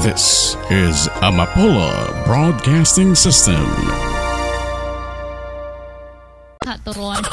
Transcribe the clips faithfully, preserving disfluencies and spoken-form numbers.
This is Amapola Broadcasting System. Turuan.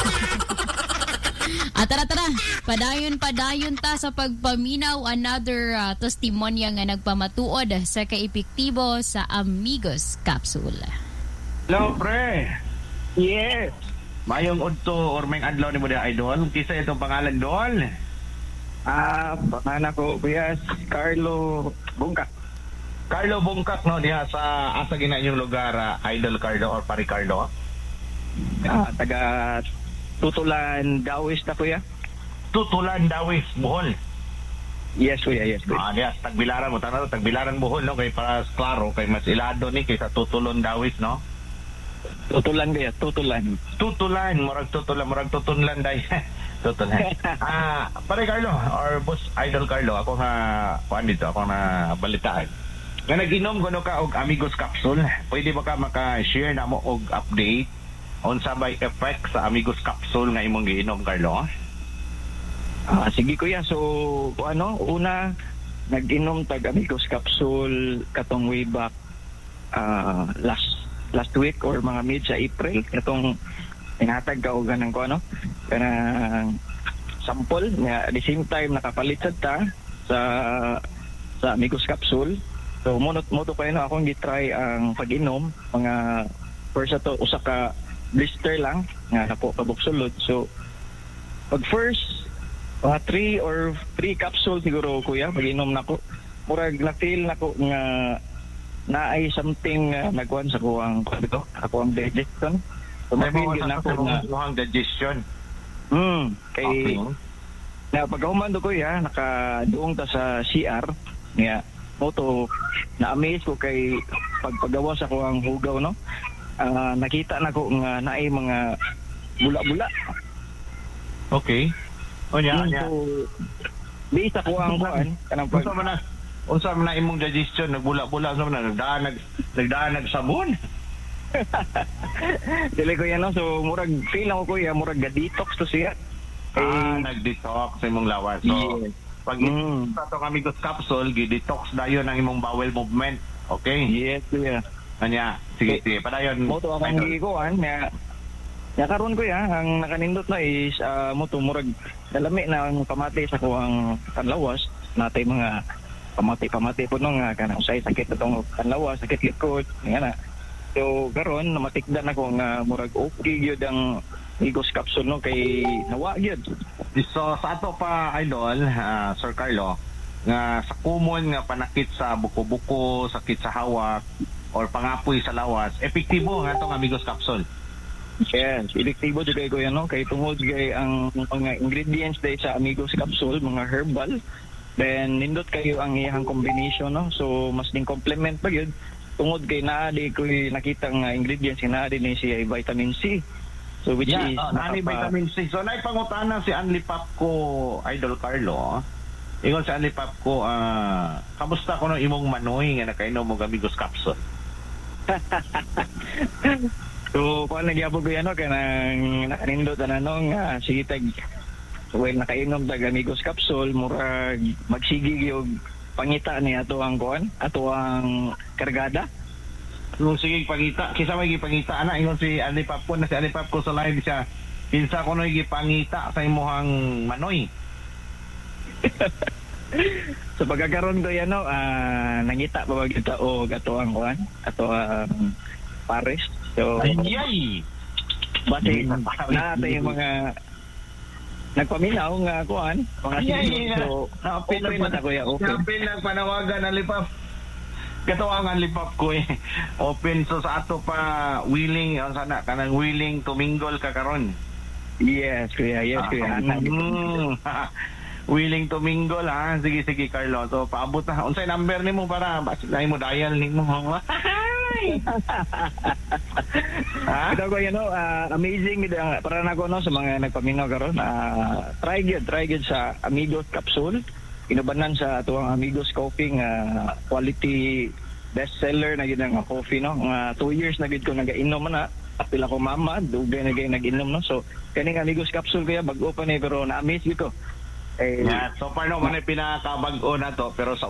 Ah, tara tara, padayon-padayon ta sa pagpaminaw another uh, testimonya nga nagpamatuod sa kaepektibo sa Amigos Capsule. Hello, pre. Yes. Mayong udto or may adlaw ni mo dia idol. Kisa itong pangalan doon? Ah, pangalan ko kuya Carlo Bungka. Carlo Bungkak, no, diha sa asa gina inyong lugar, uh, Idol Carlo or Pari Carlo? Ah, taga Tutulan, Dawis na kuya. Tutulan, Dawis, Bohol. Yes kuya, yes kuya. Ah, diha, Tagbilaran mo, tanaw, Tagbilaran, Bohol, no, kay para klaro, kay mas ilado ni kaysa Tutulon, Dawis, no? Tutulan kuya, Tutulan. Tutulan, murag tutulan, murag tutunlan, day. Tutulan. Ah, Pari Carlo, or Boss Idol Carlo, ako nga, kuhan dito, ako na balitaan. Nga nag-inom ko no ka og Amigos Capsule, pwede ba ka maka-share na mo og update on sa may effect sa Amigos Capsule nga imong giinom, Carlo? Ah, sige kuya, so kung ano, una nag-inom tag Amigos Capsule katong way back uh, last last week or mga mid sa April, katong inhatag ka og ganang ko ano, kanang sample nga at the same time nakapalit sad ta sa sa Amigos Capsule. So munot moto pa no akong gitry ang pag-inom mga first ato usa ka blister lang nga napo kabuksulod. So pag first mga three or three capsule siguro kuya pag-inom nako murag na feel nako nga naay something uh, nagkuan sa kuwang dito ako ang digestion. So may mafeel mga yun ako sa nga kuwang digestion. hmm kay Okay. na pagkahuman do kuya nakaduong ta sa C R nga moto na-amaze ko kay pagpagawa sa ko ang hugaw no. Uh, nakita na ko nga naay mga bula-bula. Okay. O nya, nya. So, di sa ko ang kuan kanang pag Unsa man na unsa man na imong digestion nagbula-bula sa man nagdaan nag nagdaan nagsabon. dili ko yan no. So murag feel ako kuya murag ga-detox to siya. Ah, nag-detox sa imong lawas. So, yes. pag Mm. sa itong Amigos Capsule, gi-detox dayon ang imong bowel movement. Okay? Yes kuya. Anya, sige, sige. Padayon. Moto akong gikuan nga nga karon ko ya ang nakanindot na is uh, moto murag dalami na ang pamati sa kuang panlawas natay mga pamati-pamati po no nga kanang usay sakit atong panlawas sakit likod nga na. So karon namatikdan ako nga murag okay gyud ang Amigos Capsule no kay nawa gyud. So, sa ato pa, Idol, uh, Sir Carlo, nga sa common nga panakit sa buko-buko, sakit sa hawak, or pangapoy sa lawas, epektibo nga itong Amigos Capsule. Yes, epektibo jud kay kuya no kay tungod kay ang mga ingredients day sa Amigos Capsule mga herbal, then nindot kayo ang iyang combination no. So mas ding complement pa gyud tungod kay naa di ko nakita nga ingredients nga naa din si vitamin C. So which yeah, is oh, nani vitamin C. So naipangutana si Anli Papko, Idol Carlo. Ingon si Anli Papko, uh, kamusta ko no imong manoy nga nakainom mo Amigos Capsule? So kung nagyapon ko yan no kanang nakanindot na no nga sige tag well nakainom tag Amigos Capsule murag magsigi gyud pangita ni ato ang kuan ato ang kargada. Nung sige pangita, kisa may gipangita ana ingon si Anli Papko na si Anli Papko sa live siya. Kinsa ko no gipangita sa imong manoy. So pagkakaroon ko yan no uh, nangita pa ba kita o ato ang kuan ato ang pares. So ay ay base na yung mga nagpaminaw nga kuan mga ay, so open open na kuya open. Open lang panawagan Anli Pap. Katawangan lipap ko eh. Open so sa ato pa willing ang sana kanang willing to mingle ka karon. Yes kuya, yes kuya. Ah, mm, willing to mingle ha. Sige sige Carlo. So paabot na. Unsay number nimo para na mo dial nimo. Ah, ito ko you know, uh, amazing uh, para na ko no sa mga nagpaminaw karon. Uh, try gyud, try gyud sa Amigos Capsule. Inubanan sa tuwang Amigos Coffee nga quality bestseller na gid ang coffee no nga two years na gid ko nagainom na apil ako mama dugay na gid nag-inom no. So kaning Amigos Capsule kaya bag-o pa ni pero na-amaze gid ko Eh, yeah, so paano man pinakabag-o na to pero sa